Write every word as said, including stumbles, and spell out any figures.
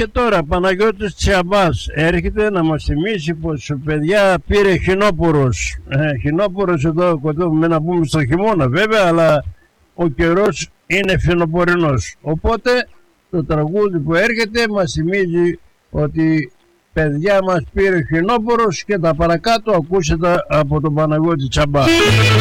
Και τώρα Παναγιώτης Τσιαμπάς έρχεται να μας θυμίσει πως παιδιά πήρε χινόπορος. Ε, χινόπορος εδώ κοντεύουμε να πούμε στο χειμώνα βέβαια, αλλά ο καιρός είναι φθινοπορεινός. Οπότε το τραγούδι που έρχεται μας θυμίζει ότι παιδιά μας πήρε χινόπορος, και τα παρακάτω ακούσετε από τον Παναγιώτη Τσιαμπά.